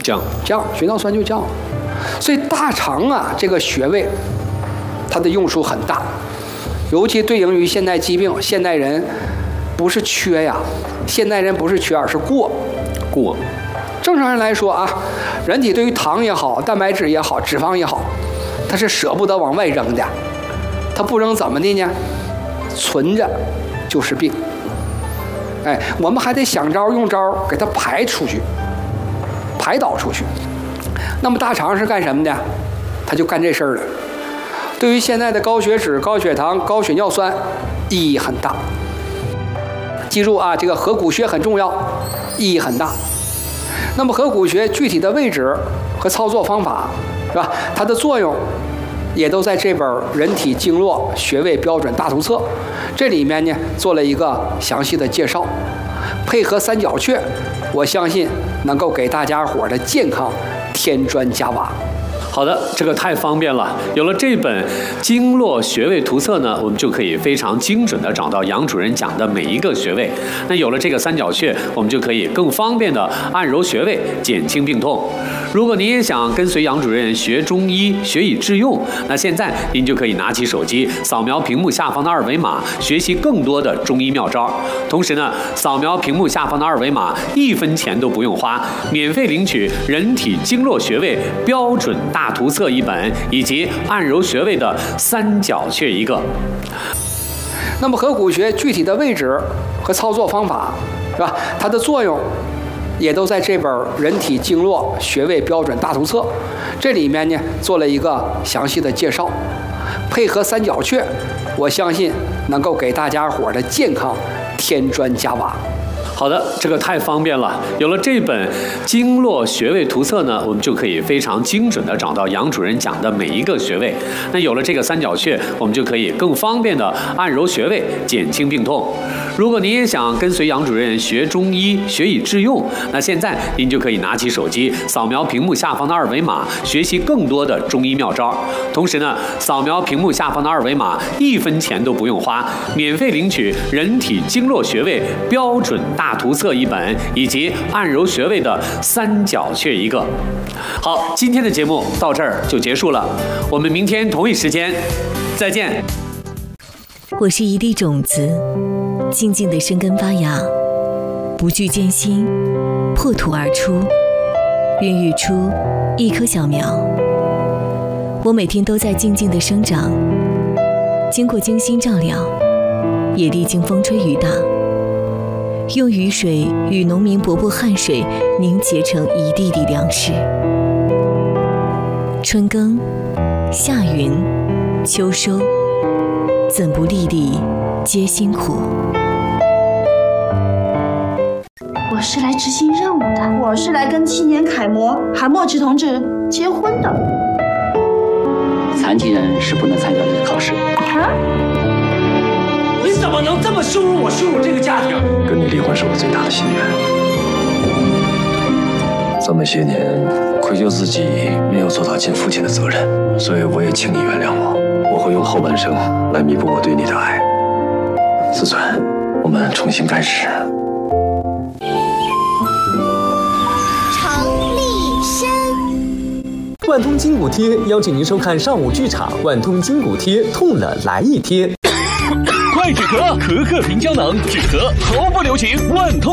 降， 血脑酸就降了。所以大肠啊，这个穴位，它的用处很大，尤其对应于现代疾病。现代人不是缺呀，现代人不是缺，而是过。正常人来说啊，人体对于糖也好、蛋白质也好、脂肪也好，它是舍不得往外扔的。它不扔怎么的呢？存着就是病。哎，我们还得想招用招给它排出去，排导出去。那么大肠是干什么的？它就干这事儿了。对于现在的高血脂、高血糖、高血尿酸意义很大。记住啊，这个合谷穴很重要，意义很大。那么合谷穴具体的位置和操作方法，是吧？它的作用也都在这本《人体经络穴位标准大图册》这里面呢做了一个详细的介绍，配合三角穴，我相信能够给大家伙的健康添砖加瓦。 好的，这个太方便了。有了这本经络穴位图册呢，我们就可以非常精准地找到杨主任讲的每一个穴位。那有了这个三角穴，我们就可以更方便地按揉穴位，减轻病痛。如果您也想跟随杨主任学中医，学以致用，那现在您就可以拿起手机，扫描屏幕下方的二维码，学习更多的中医妙招。同时呢，扫描屏幕下方的二维码，1分钱都不用花，免费领取《人体经络穴位标准大图册》1本，以及按揉穴位的三角穴1个。 那么合谷穴具体的位置和操作方法，是吧？它的作用也都在这本《人体经络穴位标准大图册》这里面呢做了一个详细的介绍，配合三角穴，我相信能够给大家伙的健康添砖加瓦。 好的，这个太方便了。有了这本经络穴位图册呢，我们就可以非常精准地找到杨主任讲的每一个穴位。那有了这个三角穴，我们就可以更方便地按揉穴位，减轻病痛。如果您也想跟随杨主任学中医，学以致用，那现在您就可以拿起手机，扫描屏幕下方的二维码，学习更多的中医妙招。同时呢，扫描屏幕下方的二维码，1分钱都不用花，免费领取《人体经络穴位标准大图册》1本，以及按揉穴位的三角穴1个。好，今天的节目到这儿就结束了，我们明天同一时间再见。 我是一粒种子，静静地生根发芽，不惧艰辛，破土而出，孕育出一棵小苗。我每天都在静静地生长，经过精心照料，也历经风吹雨打，用雨水与农民伯伯汗水凝结成一地地粮食。春耕，夏耘，秋收，怎不粒粒皆辛苦？ 我是来执行任务的，我是来跟青年楷模韩墨池同志结婚的。 残疾人是不能参加这个考试。 啊？ 你怎么能这么羞辱我，羞辱这个家庭？ 跟你离婚是我最大的心愿。这么些年，愧疚自己没有做到尽父亲的责任，所以我也请你原谅我。我会用后半生来弥补我对你的爱。自尊，我们重新开始。 万通筋骨贴邀请您收看上午剧场，万通筋骨贴，痛了来一贴。 快止咳，咳咳平胶囊，止咳毫不留情。万通。